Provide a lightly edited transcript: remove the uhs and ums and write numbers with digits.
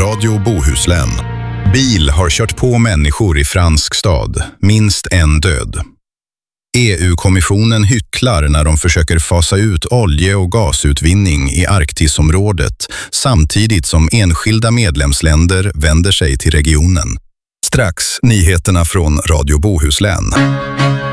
Radio Bohuslän. Bil har kört på människor i fransk stad. Minst en död. EU-kommissionen hycklar när de försöker fasa ut olje- och gasutvinning i Arktisområdet samtidigt som enskilda medlemsländer vänder sig till regionen. Strax nyheterna från Radio Bohuslän.